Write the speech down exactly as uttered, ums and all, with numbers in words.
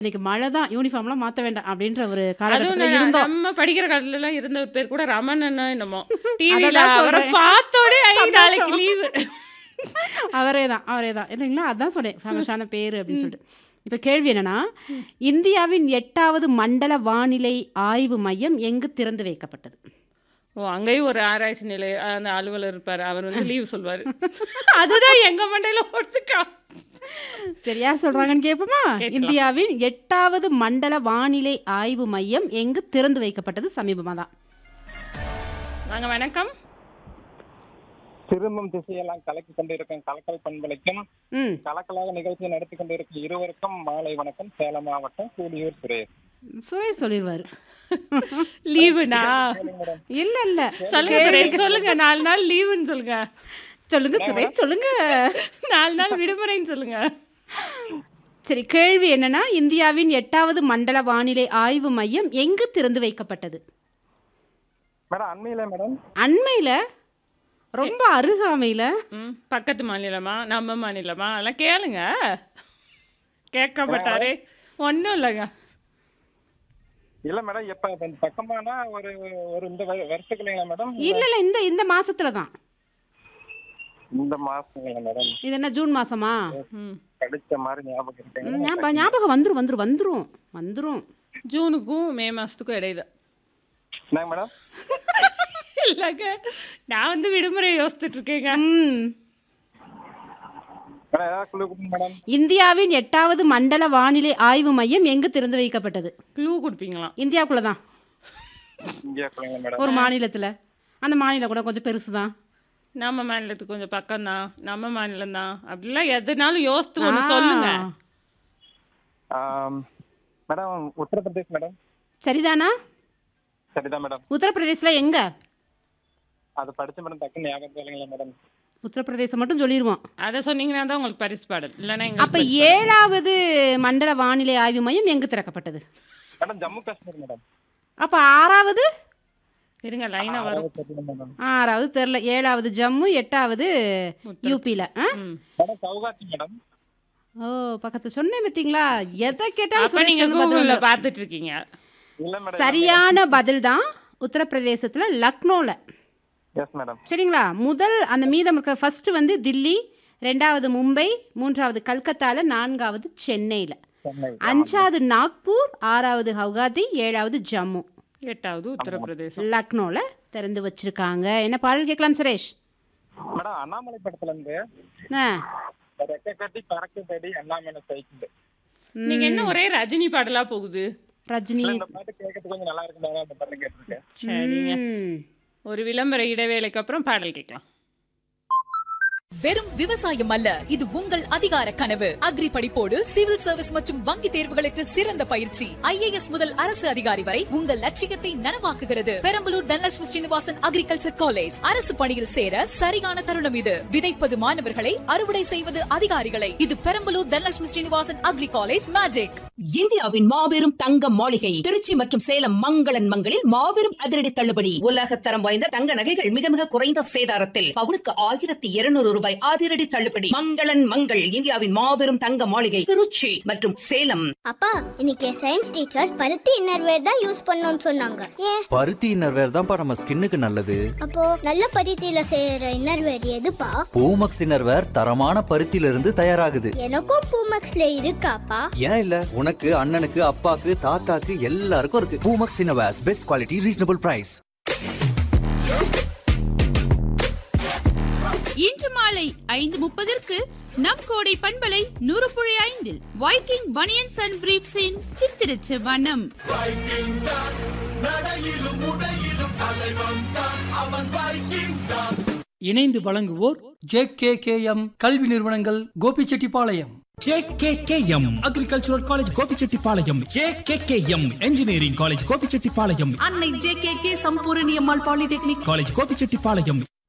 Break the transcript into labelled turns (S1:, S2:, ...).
S1: இன்னைக்கு மழை தான் யூனிஃபார்ம்லாம் மாத்த வேண்டாம் அப்படின்ற ஒரு
S2: அதுவும்
S1: காலகட்டத்துல
S2: நான்
S1: இருந்தோம்.
S2: நம்ம படிக்கிற காலத்துல எல்லாம் இருந்த பேர் கூட ரமணன்னா என்னமோ டிவில
S1: அததான்
S2: அவரை
S1: சொல்றேன்.
S2: பார்த்தோடே ஐ நாளைக்கு
S1: சந்தோஷம்.
S2: லீவு.
S1: அவரே தான் அவரே தான் இல்லைங்களா? அதான் சொன்னேன் ஃபேமஸான பேர் அப்படின்னு சொல்லிட்டு. இப்போ கேள்வி என்னன்னா, இந்தியாவின் எட்டாவது மண்டல வானிலை ஆய்வு மையம் எங்கு திறந்து வைக்கப்பட்டது?
S2: ஓ அங்கேயும் ஒரு ஆராய்ச்சி நிலைய அந்த அலுவலர் இருப்பாரு. அவர் வந்து லீவு சொல்வாரு. அதுதான் எங்க மண்டையில ஓடுதுக்கா.
S1: சரி, யார் சொல்றாங்கன்னு கேட்போமா?
S2: கேட்கலாம்.
S1: இந்தியாவின் எட்டாவது மண்டல வானிலை ஆய்வு மையம் எங்கு திறந்து வைக்கப்பட்டது சமீபமாக தான்.
S2: வாங்க வணக்கம்.
S3: திரும்பும் திசையெல்லாம் கலக்கி கொண்டிருக்கும் கலக்கல் பண்பலைக்கும்
S1: ம்
S3: கலக்கலாக நிகழ்ச்சி நடத்தி கொண்டிருக்கும் இருவருக்கும் மாலை வணக்கம். சேலம் மாவட்டம் கூலியூர் சுரேஷ்.
S1: சுரேஷ் சொல்லிடுவாரு.
S2: லீவுனா
S1: இல்ல இல்ல
S2: சொல்லுங்க சுரேஷ், சொல்லுங்க. நாலு நாள் லீவுன்னு சொல்லுங்க.
S1: சொல்லுங்க சுரேஷ் சொல்லுங்க.
S2: நாலு நாள் விடுமுறைன்னு சொல்லுங்க.
S1: சரி, கேள்வி என்னன்னா, இந்தியாவின் எட்டாவது மண்டல வானிலை ஆய்வு மையம் எங்கு திறந்து வைக்கப்பட்டது?
S3: மேடம் அண்மையில மேடம்
S1: அண்மையில, ரொம்ப அருகாமையில.
S2: ம் பக்கத்து மாநிலமா நம்ம மாநிலமா அதெல்லாம் கேளுங்க. கேட்கப்பட்டாரே ஒன்றும் இல்லைங்க.
S3: இல்ல மேடம் எப்ப இந்த பக்கமானா ஒரு ஒரு இந்த வ- வருஷத்துக்குள்ளீங்களா மேடம்?
S1: இல்ல இல்ல இந்த இந்த மாசத்துல தான்.
S3: இந்த மாசங்களா மேடம்?
S1: இது என்ன ஜூன் மாசமா?
S2: ம்
S3: படிச்ச மாதிரி ஞாபகம்
S1: ம்,
S3: இருக்கேன்.
S1: ஞாபகம் ஞாபகம் வந்துரும் வந்துரும் வந்துரும் வந்துரும்.
S2: ஜூனுக்கும் மே மாதத்துக்கும் இடையில
S3: என்னங்க மேடம்?
S2: இல்லைங்க. நான் வந்து விடுமுறை யோசிச்சுட்டு இருக்கேங்க.
S1: ம்
S3: மேடம் ஏதாவது குழு கொடுங்க மேடம்.
S1: இந்தியாவின் எட்டாவது மண்டல வானிலை ஆய்வு மையம் எங்கு திறந்து வைக்கப்பட்டது?
S2: க்ளூ கொடுப்பீங்களாம்.
S1: இந்தியாவுக்குள்ள தான்,
S3: இந்தியா சொல்லுங்க மேடம்.
S1: ஒரு மாநிலத்துல. அந்த மாநிலம் கூட கொஞ்சம் பெருசு தான்.
S2: நம்ம மாநிலத்துக்கு கொஞ்சம் பக்கம்தான், நம்ம மாநிலம் தான். அப்படிலாம் எதுனாலும் யோசித்து ஒன்று சொல்லுங்க.
S3: ஆம், மேடம் உத்தரப்பிரதேஷ் மேடம்.
S1: சரிதானா?
S3: சரிதான் மேடம்.
S1: உத்தரப்பிரதேசில் எங்க?
S3: அது படிச்ச மேடம் டக்குன்னு ஞாபகம் சொல்லுங்களா மேடம்?
S1: உத்தரப்பிரதேசம் மட்டும் சொல்லிடுவோம்.
S2: அதை சொன்னீங்கன்னா தான் உங்களுக்கு பரிசு பாடல், இல்லைன்னா
S1: அப்ப
S2: எங்களுக்கு
S1: ஏழாவது மண்டல வானிலை ஆய்வு மையம் எங்கு திறக்கப்பட்டது?
S3: Madam Jammu Kashmir madam.
S1: அப்ப ஆறாவது?
S2: இருங்க லைனாக வரும்.
S3: தெரியல மேடம்.
S1: ஆறாவது தெரில. ஏழாவது ஜம்மு, எட்டாவது யூபியில்.
S2: ம்
S3: மேடம் கவுகாத்தி மேடம்.
S1: ஓ, பக்கத்து சொன்னேன் பார்த்தீங்களா? எதை கேட்டாலும்
S2: அப்போ
S1: சுரேஷ்
S2: நீங்கள்
S1: வந்து பதில்
S2: கூகுளில்
S1: வந்துரும்.
S2: பார்த்துட்டு இருக்கீங்க.
S3: இல்ல மேடம்.
S1: சரியான பதில் தான் உத்தரப்பிரதேசத்துல லக்னோல.
S3: Yes madam.
S1: சரிங்களா? முதல் அந்த மீதம் இருக்க ஃபர்ஸ்ட் வந்து தில்லி, ரெண்டாவது மும்பை, மூன்றாவது கல்கத்தால, நான்காவது சென்னையில்,
S3: சென்னை.
S1: அஞ்சாவது நாக்பூர், ஆறாவது ஹவுகாத்தி, ஏழாவது ஜம்மு,
S2: எட்டாவது உத்தரப்பிரதேசம்.
S1: லக்னோல திறந்து வச்சிருக்காங்க. என்ன பாடல் கேட்கலாம் சுரேஷ்?
S3: மேடம் அண்ணாமலை படத்துல இருந்து
S1: ஆ,
S3: ரெக்க கட்டி பறக்கு தடி அண்ணாமலை சைக்கிள்.
S2: நீங்க என்ன ஒரே ரஜினி பாடலா போகுது?
S1: ரஜினி.
S3: இந்த பாட்டு கேட்கறதுக்கு கொஞ்சம் நல்லா இருக்கு மேடம். அந்த பாட்டு கேட்டிருக்கேன்.
S2: சரிங்க,
S1: ம்.
S2: ஒரு விளம்பர இடைவேளைக்கு அப்புறம் பாடல் கேட்கலாம்.
S4: வெறும் விவசாயம் அல்ல, இது உங்கள் அதிகார கனவு. அக்ரி படிப்போடு சிவில் சர்வீஸ் மற்றும் வங்கி தேர்வுகளுக்கு சிறந்த பயிற்சி. ஐஏஎஸ் முதல் அரசு அதிகாரி வரை உங்கள் லட்சியத்தை நனவாக்குகிறது. Perambalur Dhanalakshmi Srinivasan agriculture college. அரசு பணியில் சேர சரியான தருணம் இது. விதைப்பது மாணவர்களை, அறுவடை செய்வது அதிகாரிகளை. இது Perambalur Dhanalakshmi Srinivasan agri college magic.
S5: இந்தியாவின் மாபெரும் தங்க மாளிகை திருச்சி மற்றும் சேலம் மங்களன் மங்களில் மாபெரும் அதிரடி தள்ளுபடி. உலகத்தரம் வாய்ந்த தங்க நகைகள் மிக மிக குறைந்த சேதாரத்தில் பவுனுக்கு ஆயிரத்தி இருநூறு ரூபாய் அதிரடி தள்ளுபடி. மங்களன் மங்கள் இந்தியாவின் மாபெரும் தங்க மாளிகை திருச்சி மற்றும் சேலம்.
S6: அப்பா இன்னைக்கு சயின்ஸ் டீச்சர் பருத்தி இன்னர்வேர் தான் யூஸ் பண்ணணும்னு சொன்னாங்க. ஏன்?
S7: பருத்தி இன்னர்வேர் தான்ப்பா நம்ம ஸ்கின்னுக்கு நல்லது.
S6: அப்போ நல்ல பருத்தியில செய்யற இன்னர்வேர் எதுப்பா?
S7: பூமக்ஸ் இன்னர்வேர் தரமான பருத்தியில இருந்து தயாராகுது.
S6: எனக்கும் பூமக்ஸ்ல இருக்காப்பா.
S7: ஏன் இல்ல, உனக்கு, அண்ணனுக்கு, அப்பாக்கு, தாத்தாக்கு எல்லாருக்கும் இருக்கு. Poomex innerwears best quality reasonable price.
S8: இன்று மாலை ஐந்து முப்பதற்கு நம் கோடை பண்பலை நூறு புள்ளி ஐந்தில் வைக்கிங் பனியன்ஸ் அண்ட் பிரீஃப்ஸின் சித்திரச்ச வனம்.
S9: இணைந்து வழங்குவோர் ஜே கே கே எம் கல்வி நிறுவனங்கள் Gobichettipalayam,
S10: J K K M agricultural college Gobichettipalayam, J K K M engineering college Gobichettipalayam,
S4: அன்னை ஜே கே கே சம்பூரணி அம்மாள் பாலிடெக்னிக்
S10: காலேஜ் கோபிச்செட்டிப்பாளையம்.